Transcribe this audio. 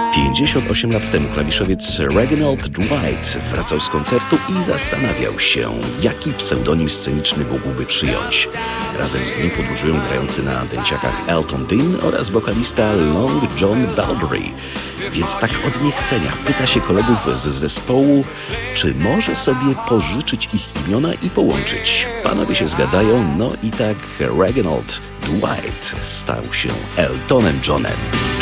58 lat temu klawiszowiec Reginald Dwight wracał z koncertu i zastanawiał się, jaki pseudonim sceniczny mógłby przyjąć. Razem z nim podróżują grający na dęciakach Elton Dean oraz wokalista Long John Baldry. Więc tak od niechcenia pyta się kolegów z zespołu, czy może sobie pożyczyć ich imiona i połączyć. Panowie się zgadzają, no i tak Reginald Dwight stał się Eltonem Johnem.